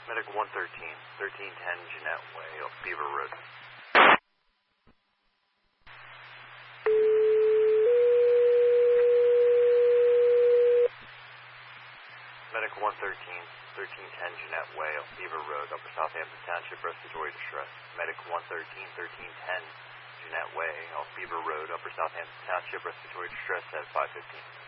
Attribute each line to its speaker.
Speaker 1: Medic 113, 1310 Jeanette Way, Beaver Road. Medic 113, 1310 Jeanette Way, Beaver Road, Upper Southampton Township, respiratory distress. Medic 113, 1310 Jeanette Way, Beaver Road, Upper Southampton Township, respiratory distress at 515.